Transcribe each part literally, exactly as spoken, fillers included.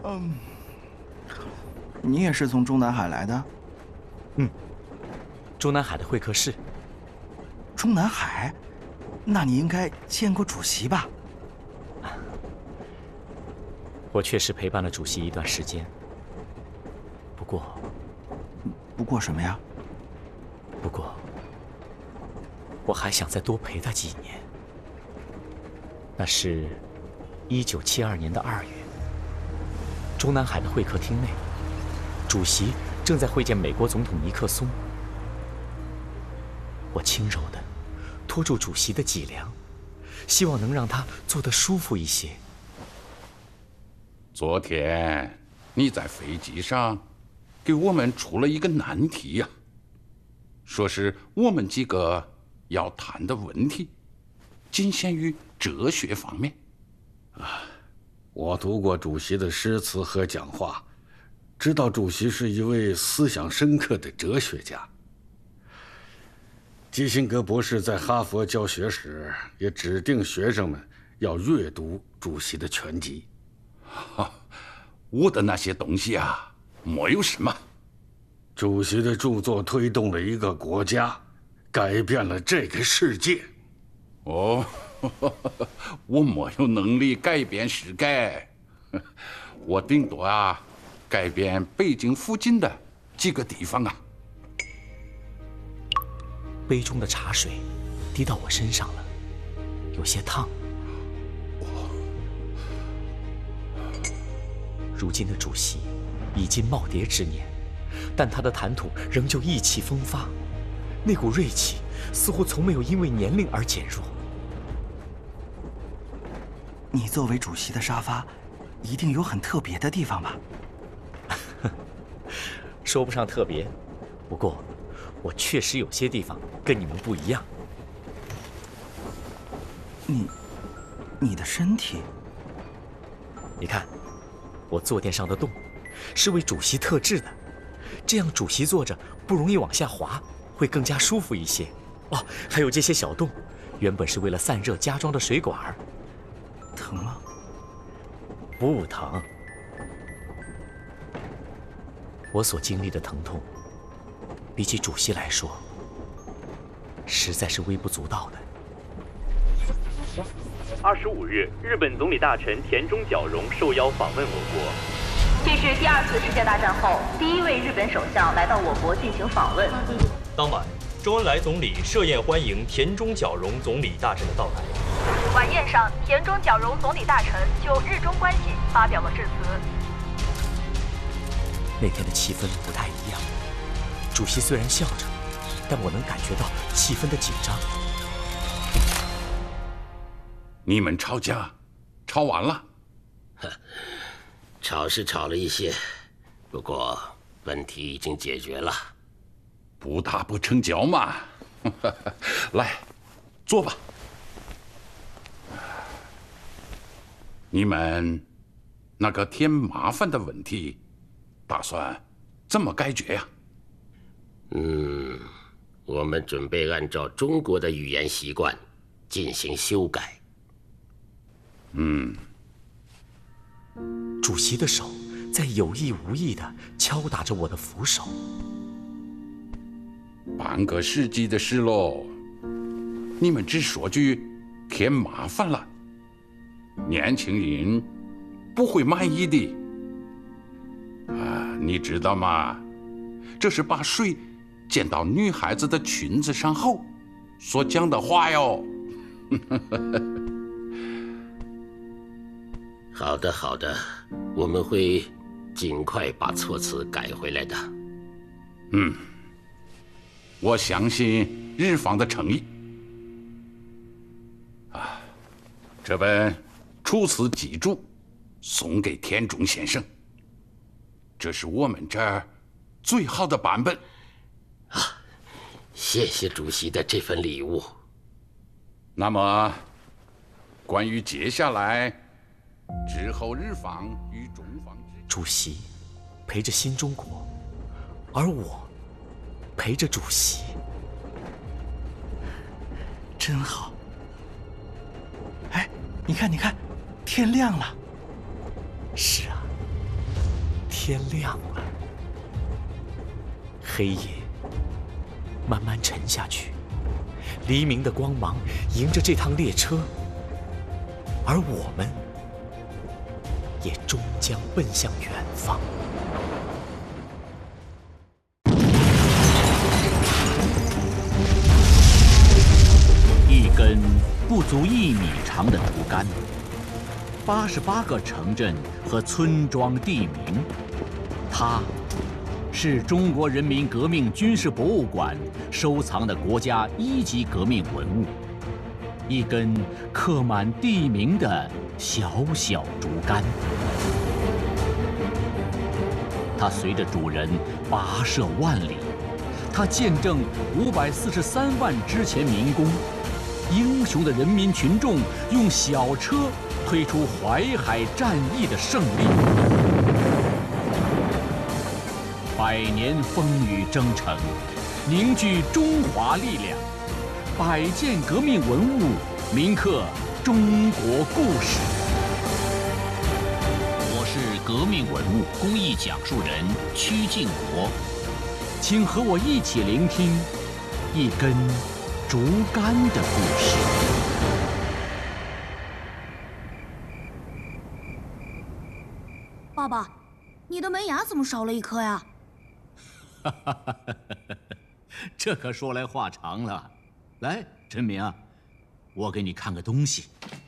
嗯，你也是从中南海来的？ 嗯，中南海的会客室。 中南海？那你应该见过主席吧？ 我确实陪伴了主席一段时间，不过， 不过什么呀？ 不过，我还想再多陪他几年。那是，一九七二年的二月，中南海的会客厅内，主席正在会见美国总统尼克松。我轻柔地拖住主席的脊梁，希望能让他坐得舒服一些。 昨天你在飞机上给我们出了一个难题呀、啊，说是我们几个要谈的问题仅限于哲学方面。 啊，我读过主席的诗词和讲话，知道主席是一位思想深刻的哲学家。基辛格博士在哈佛教学时也指定学生们要阅读主席的全集。 我的那些东西啊，没有什么。 主席的著作推动了一个国家，改变了这个世界。 哦，我没有能力改变世界，我顶多啊，改变北京附近的几个地方啊。 杯中的茶水滴到我身上了，有些烫。如今的主席已经耄耋之年，但他的谈吐仍旧意气风发，那股锐气似乎从没有因为年龄而减弱。 你作为主席的沙发，一定有很特别的地方吧？ 说不上特别，不过我确实有些地方跟你们不一样。 你，你的身体， 你看。我坐垫上的洞，是为主席特制的，这样主席坐着不容易往下滑，会更加舒服一些。哦，还有这些小洞，原本是为了散热加装的水管。 疼吗？ 不疼。我所经历的疼痛，比起主席来说，实在是微不足道的。 二十五日，日本总理大臣田中角荣受邀访问我国。 这是第二次世界大战后第一位日本首相来到我国进行访问。 当晚，周恩来总理设宴欢迎田中角荣总理大臣的到来。 晚宴上，田中角荣总理大臣就日中关系发表了致辞。 那天的气氛不太一样，主席虽然笑着，但我能感觉到气氛的紧张。 你们吵架，吵完了？ 吵是吵了一些，不过问题已经解决了。 不打不成交嘛。来，坐吧。你们那个添麻烦的问题，打算怎么解决呀？ 嗯，我们准备按照中国的语言习惯进行修改。 嗯， 主席的手在有意无意地敲打着我的扶手。 半个世纪的事喽，你们只说句添麻烦了，年轻人不会满意的。啊，你知道吗？这是把水溅到女孩子的裙子上后所讲的话哟。 好的，好的，我们会尽快把措辞改回来的。 嗯，我相信日方的诚意。啊，这本《楚辞集注》送给田中先生，这是我们这儿最好的版本。 啊，谢谢主席的这份礼物。 那么，关于接下来之后日方与中方之， 主席陪着新中国，而我陪着主席， 真好。哎，你看，你看，天亮了。 是啊， 天亮了，黑夜慢慢沉下去，黎明的光芒迎着这趟列车，而我们也终将奔向远方。 一根不足一米长的竹竿，八十八个城镇和村庄地名，它是中国人民革命军事博物馆收藏的国家一级革命文物，一根刻满地名的小小竹竿。它随着主人跋涉万里，它见证五百四十三万之前民工。英雄的人民群众用小车推出淮海战役的胜利，百年风雨征程，凝聚中华力量，百件革命文物铭刻中国故事。我是革命文物公益讲述人曲靖国，请和我一起聆听一根竹竿的故事。 爸爸，你的门牙怎么少了一颗呀？ 这可说来话长了。来，陈明，我给你看个东西。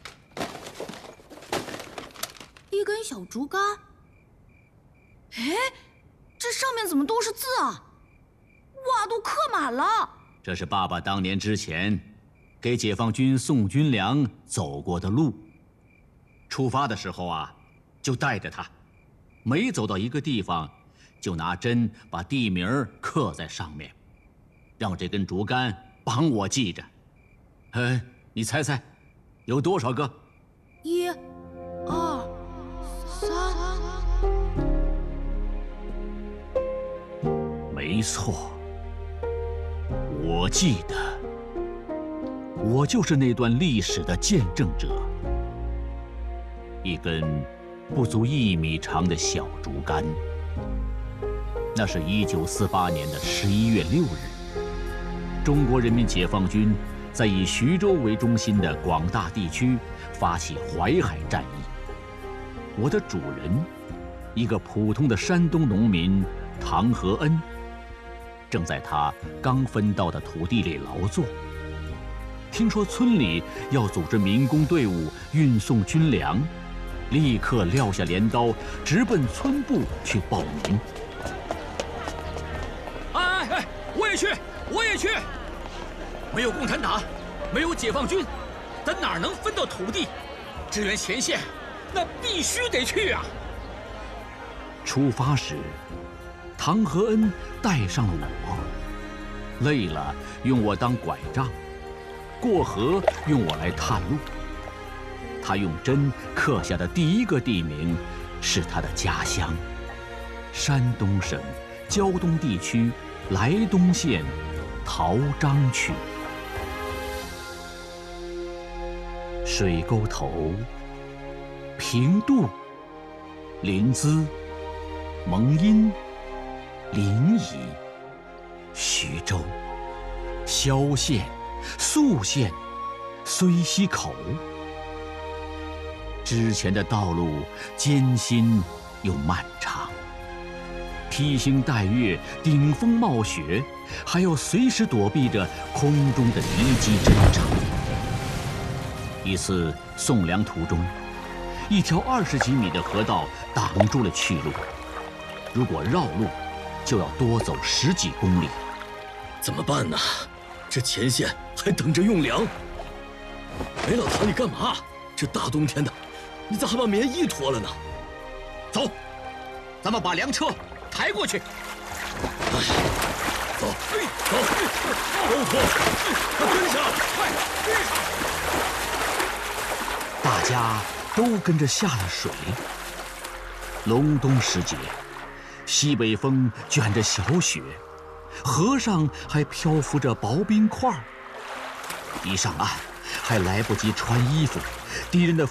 一根小竹竿。哎，这上面怎么都是字啊？哇，都刻满了。 这是爸爸当年之前给解放军送军粮走过的路。出发的时候啊，就带着它，每走到一个地方，就拿针把地名刻在上面，让这根竹竿帮我记着。哎，你猜猜，有多少个？ 一、二、三。 没错。我记得，我就是那段历史的见证者。一根不足一米长的小竹竿，那是一九四八年的十一月六日，中国人民解放军在以徐州为中心的广大地区发起淮海战役。我的主人，一个普通的山东农民唐和恩，正在他刚分到的土地里劳作。听说村里要组织民工队伍运送军粮，立刻撂下镰刀，直奔村部去报名。 哎哎，我也去，我也去！没有共产党，没有解放军，咱哪能分到土地？支援前线，那必须得去啊！ 出发时，唐和恩带上了我，累了用我当拐杖，过河用我来探路。他用针刻下的第一个地名是他的家乡——山东省胶东地区莱东县陶章区。水沟头、平度、临淄、蒙阴、临沂、徐州、萧县、宿县、睢溪口。之前的道路艰辛又漫长，披星戴月，顶风冒雪，还要随时躲避着空中的敌机侦察。一次送粮途中，一条二十几米的河道挡住了去路，如果绕路，就要多走十几公里。 怎么办呢？这前线还等着用粮。哎，老唐，你干嘛？这大冬天的，你咋还把棉衣脱了呢？走，咱们把粮车抬过去。哎，走，走，都脱，快跟上，快！ 大家都跟着下了水。隆冬时节，西北风卷着小雪，河上还漂浮着薄冰块。一上岸，还来不及穿衣服，敌人的